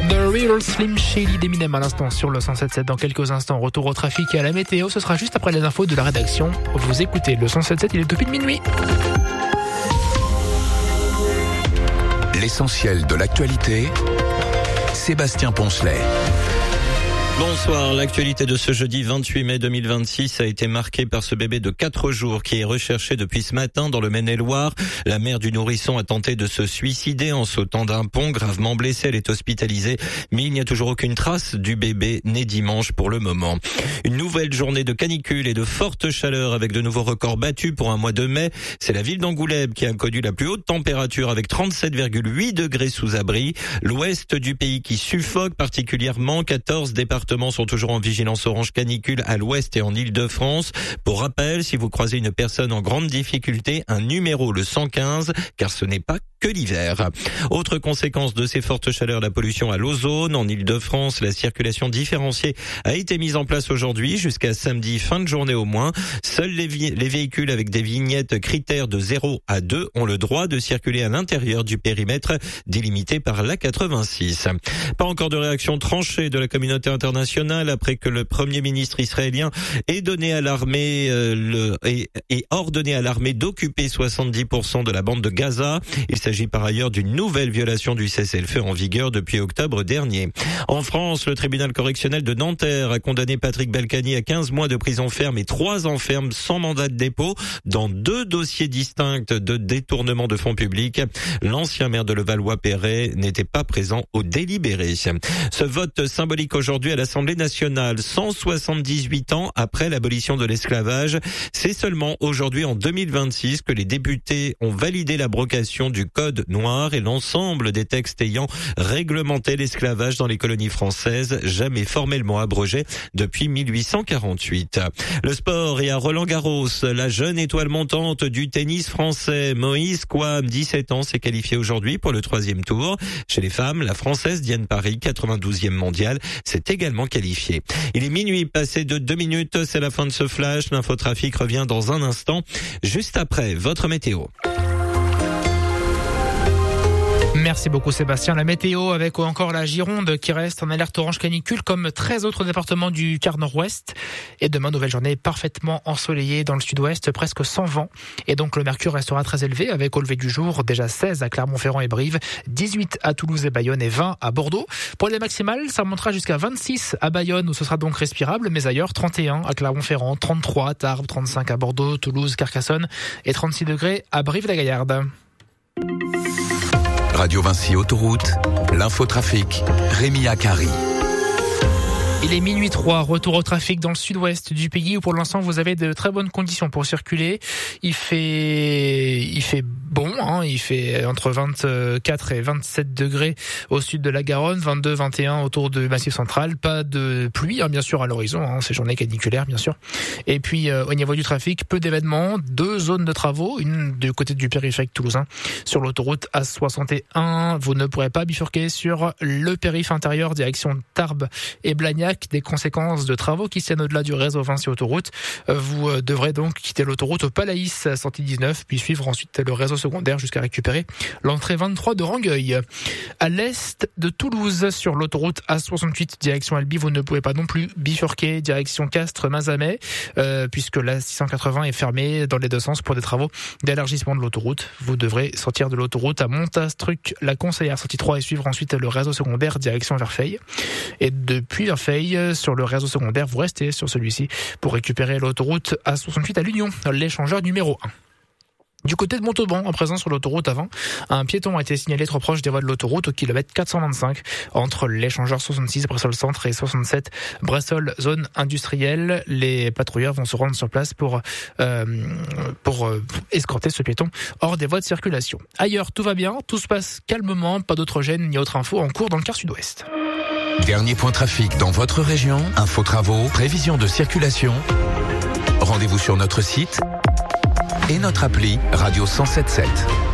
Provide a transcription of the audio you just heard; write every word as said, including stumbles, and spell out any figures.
The Real Slim Shady d'Eminem à l'instant sur le cent sept sept. Dans quelques instants, retour au trafic et à la météo. Ce sera juste après les infos de la rédaction. Vous écoutez le cent sept sept, il est depuis de minuit. L'essentiel de l'actualité, Sébastien Poncelet. Bonsoir, l'actualité de ce jeudi vingt-huit mai deux mille vingt-six a été marquée par ce bébé de quatre jours qui est recherché depuis ce matin dans le Maine-et-Loire. La mère du nourrisson a tenté de se suicider en sautant d'un pont, gravement blessée, elle est hospitalisée, mais il n'y a toujours aucune trace du bébé né dimanche pour le moment. Une nouvelle journée de canicule et de forte chaleur avec de nouveaux records battus pour un mois de mai. C'est la ville d'Angoulême qui a connu la plus haute température avec trente-sept virgule huit degrés sous abri. L'ouest du pays qui suffoque particulièrement, quatorze départements sont toujours en vigilance orange canicule à l'ouest et en Île-de-France. Pour rappel, si vous croisez une personne en grande difficulté, un numéro, le cent quinze, car ce n'est pas que l'hiver. Autre conséquence de ces fortes chaleurs, la pollution à l'ozone. En Île-de-France, la circulation différenciée a été mise en place aujourd'hui jusqu'à samedi fin de journée au moins. Seuls les, vi- les véhicules avec des vignettes critères de zéro à deux ont le droit de circuler à l'intérieur du périmètre délimité par l'A quatre-vingt-six. Pas encore de réaction tranchée de la communauté internationale après que le premier ministre israélien ait donné à l'armée euh, le, et, et ordonné à l'armée d'occuper soixante-dix pour cent de la bande de Gaza. Il Il s'agit par ailleurs d'une nouvelle violation du cessez-le-feu en vigueur depuis octobre dernier. En France, le tribunal correctionnel de Nanterre a condamné Patrick Balkany à quinze mois de prison ferme et trois ans ferme sans mandat de dépôt dans deux dossiers distincts de détournement de fonds publics. L'ancien maire de Levallois-Perret n'était pas présent au délibéré. Ce vote symbolique aujourd'hui à l'Assemblée nationale, cent soixante-dix-huit ans après l'abolition de l'esclavage. C'est seulement aujourd'hui en deux mille vingt-six que les députés ont validé l'abrogation du Code noir et l'ensemble des textes ayant réglementé l'esclavage dans les colonies françaises, jamais formellement abrogé depuis mille huit cent quarante-huit. Le sport est à Roland-Garros. La jeune étoile montante du tennis français, Moïse Kouam, dix-sept ans, s'est qualifiée aujourd'hui pour le troisième tour. Chez les femmes, la française Diane Paris, quatre-vingt-douzième mondiale, s'est également qualifiée. Il est minuit, passé de deux minutes, c'est la fin de ce flash. L'infotrafic revient dans un instant, juste après votre météo. Merci beaucoup Sébastien. La météo avec encore la Gironde qui reste en alerte orange canicule comme treize autres départements du quart nord-ouest. Et demain, nouvelle journée parfaitement ensoleillée dans le sud-ouest, presque sans vent. Et donc le mercure restera très élevé avec au lever du jour déjà seize à Clermont-Ferrand et Brive, dix-huit à Toulouse et Bayonne et vingt à Bordeaux. Pour les maximales, ça montera jusqu'à vingt-six à Bayonne où ce sera donc respirable, mais ailleurs trente et un à Clermont-Ferrand, trente-trois à Tarbes, trente-cinq à Bordeaux, Toulouse, Carcassonne et trente-six degrés à Brive-la-Gaillarde. Radio Vinci Autoroute, l'infotrafic, Rémi Akari. Il est minuit trois, retour au trafic dans le sud-ouest du pays où pour l'instant vous avez de très bonnes conditions pour circuler. Il fait, il fait bon, hein, il fait entre vingt-quatre et vingt-sept degrés au sud de la Garonne, vingt-deux, vingt et un autour du Massif Central. Pas de pluie, hein, bien sûr, à l'horizon, hein, ces journées caniculaires, bien sûr. Et puis euh, au niveau du trafic, peu d'événements, deux zones de travaux, une du côté du périphérique toulousain sur l'autoroute A soixante et un. Vous ne pourrez pas bifurquer sur le périph' intérieur direction Tarbes et Blagnac. Des conséquences de travaux qui tiennent au-delà du réseau Vinci Autoroute. Vous devrez donc quitter l'autoroute au Palaïs, sortie dix-neuf, puis suivre ensuite le réseau secondaire jusqu'à récupérer l'entrée vingt-trois de Rangueil. À l'est de Toulouse, sur l'autoroute A soixante-huit, direction Albi, vous ne pouvez pas non plus bifurquer direction Castres-Mazamet, euh, puisque la six cent quatre-vingts est fermée dans les deux sens pour des travaux d'élargissement de l'autoroute. Vous devrez sortir de l'autoroute à Montastruc, la Conseillère, sortie trois, et suivre ensuite le réseau secondaire direction Verfeil. Et depuis Verfeil, sur le réseau secondaire, vous restez sur celui-ci pour récupérer l'autoroute A soixante-huit à l'Union, l'échangeur numéro un. Du côté de Montauban, en présent sur l'autoroute avant, un piéton a été signalé trop proche des voies de l'autoroute au kilomètre quatre cent vingt-cinq entre l'échangeur soixante-six Bressol Centre et soixante-sept Bressol Zone Industrielle. Les patrouilleurs vont se rendre sur place pour euh, pour euh, escorter ce piéton hors des voies de circulation. Ailleurs, tout va bien, tout se passe calmement, pas d'autres gênes ni autres infos en cours dans le quart sud-ouest. Dernier point trafic dans votre région, info travaux, prévision de circulation. Rendez-vous sur notre site et notre appli Radio cent sept sept.